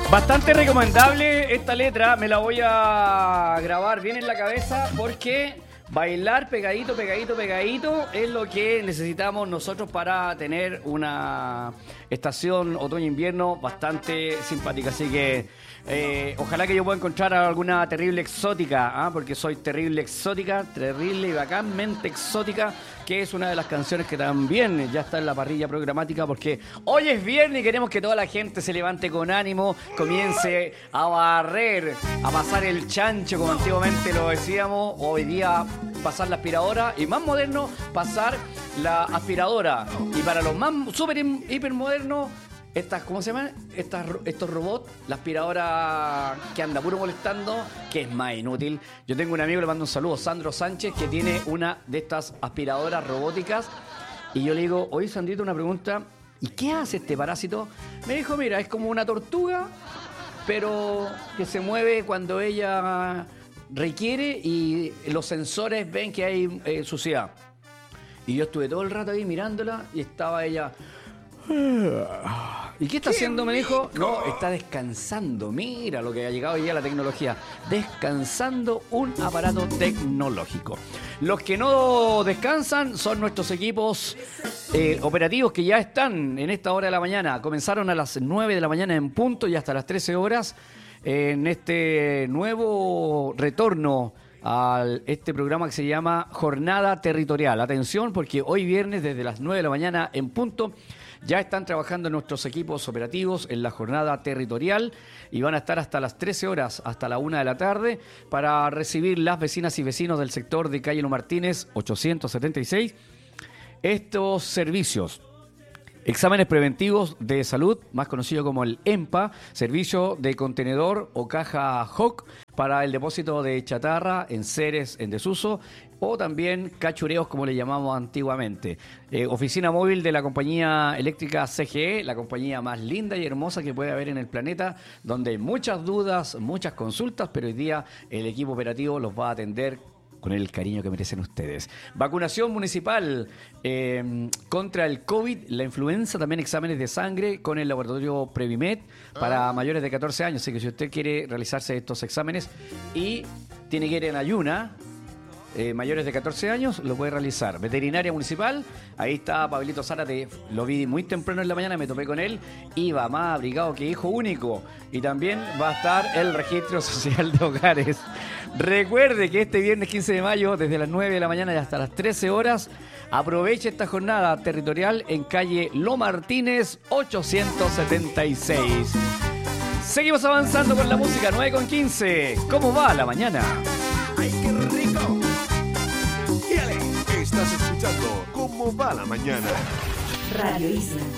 Bastante recomendable esta letra, me la voy a grabar bien en la cabeza porque bailar pegadito, pegadito, pegadito es lo que necesitamos nosotros para tener una estación otoño-invierno bastante simpática. Así que ojalá que yo pueda encontrar alguna terrible exótica, porque soy terrible exótica, terrible y bacánmente exótica, que es una de las canciones que también ya está en la parrilla programática, porque hoy es viernes y queremos que toda la gente se levante con ánimo, comience a barrer, a pasar el chancho, como antiguamente lo decíamos. Hoy día pasar la aspiradora y más moderno, pasar la aspiradora. Y para los más súper hiper modernos, ¿cómo se llaman? Estos robots, la aspiradora que anda puro molestando, que es más inútil. Yo tengo un amigo, le mando un saludo, Sandro Sánchez, que tiene una de estas aspiradoras robóticas. Y yo le digo, oye, Sandrito, una pregunta, ¿y qué hace este parásito? Me dijo, mira, es como una tortuga, pero que se mueve cuando ella requiere y los sensores ven que hay suciedad. Y yo estuve todo el rato ahí mirándola y estaba ella... ¿Y qué está haciendo? Me dijo. No, está descansando. Mira lo que ha llegado hoy día la tecnología. Descansando un aparato tecnológico. Los que no descansan son nuestros equipos operativos que ya están en esta hora de la mañana. Comenzaron a las 9 de la mañana en punto y hasta las 13 horas en este nuevo retorno a este programa que se llama Jornada Territorial. Atención, porque hoy viernes desde las 9 de la mañana en punto ya están trabajando nuestros equipos operativos en la jornada territorial y van a estar hasta las 13 horas, hasta la 1 de la tarde, para recibir las vecinas y vecinos del sector de Calle Lo Martínez 876 estos servicios. Exámenes preventivos de salud, más conocido como el EMPA, servicio de contenedor o caja HOC para el depósito de chatarra, enseres en desuso o también cachureos, como le llamamos antiguamente. Oficina móvil de la compañía eléctrica CGE, la compañía más linda y hermosa que puede haber en el planeta, donde hay muchas dudas, muchas consultas, pero hoy día el equipo operativo los va a atender con el cariño que merecen ustedes. Vacunación municipal contra el COVID, la influenza, también exámenes de sangre con el laboratorio Previmed para mayores de 14 años. Así que si usted quiere realizarse estos exámenes y tiene que ir en ayuna, mayores de 14 años, lo puede realizar. Veterinaria municipal, ahí está Pablito Zárate, lo vi muy temprano en la mañana, me topé con él, iba más abrigado que hijo único. Y también va a estar el registro social de hogares. Recuerde que este viernes 15 de mayo, desde las 9 de la mañana y hasta las 13 horas, aproveche esta jornada territorial en calle Lo Martínez 876. Seguimos avanzando con la música, 9:15. ¿Cómo va la mañana? ¡Ay, qué rico! Estás escuchando ¿Cómo va la mañana? Radio Isla